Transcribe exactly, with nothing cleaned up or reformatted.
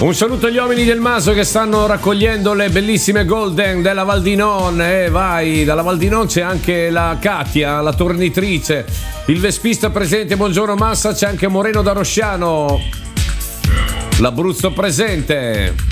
Un saluto agli uomini del Maso che stanno raccogliendo le bellissime Golden della Val di Non. E eh, vai, dalla Val di Non c'è anche la Katia, la tornitrice, il vespista presente, buongiorno Massa, c'è anche Moreno da Rosciano, l'Abruzzo presente.